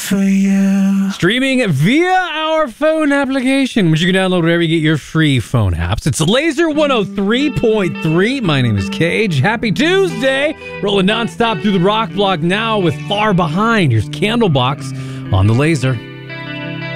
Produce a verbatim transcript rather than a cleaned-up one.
for you. Streaming via our phone application, which you can download wherever you get your free phone apps. It's Laser one oh three point three. My name is Cage. Happy Tuesday. Rolling nonstop through the rock block now with Far Behind. Here's Candlebox on the Laser.